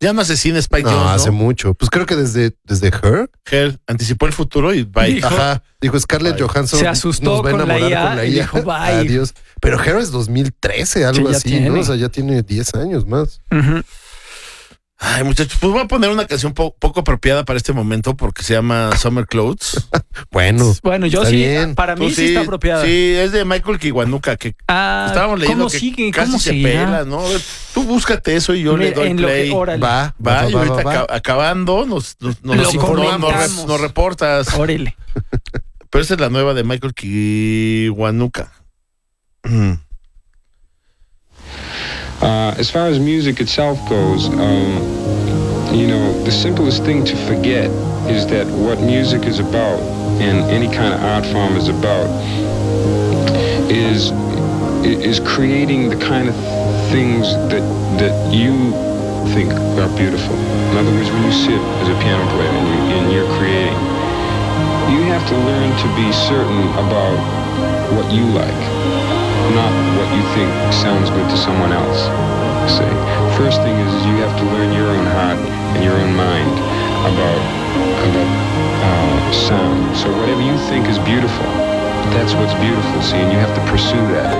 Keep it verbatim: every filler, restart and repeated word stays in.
Ya no asesina Spike No, Jonze, ¿no? hace mucho. Pues creo que desde, desde Her. Her anticipó el futuro y bye. Dijo- Ajá. Dijo Scarlett Bye. Johansson. Se asustó nos va a con la enamorar I A con la y I A. dijo, bye. Adiós. Pero Her es dos mil trece, algo Sí, ya así, tiene. ¿no? O sea, ya tiene diez años más. Ujú. Ay, muchachos, pues voy a poner una canción po- poco apropiada para este momento porque se llama Summer Clothes. Bueno. Bueno, yo Está sí, bien. para mí Tú sí, está apropiada. Sí, es de Michael Kiwanuka, que Ah, estábamos leyendo ¿cómo que sigue? casi ¿Cómo se seguirá? pela, ¿no? A ver, tú búscate eso y yo le Mira, doy en lo que- play. órale. Va, Va, y va, ahorita va, va. aca- acabando nos, nos, nos, Lo nos informa- nos, comentamos. re- nos reportas. Órale. Pero esa es la nueva de Michael Kiwanuka. Mm. Uh, as far as music itself goes, um, you know, the simplest thing to forget is that what music is about and any kind of art form is about is is creating the kind of things that that you think are beautiful. In other words, when you sit as a piano player and, you, and you're creating, you have to learn to be certain about what you like, not what you think sounds good to someone else. See, first thing is, is you have to learn your own heart and your own mind about about uh, sound. So whatever you think is beautiful, that's what's beautiful. See, and you have to pursue that.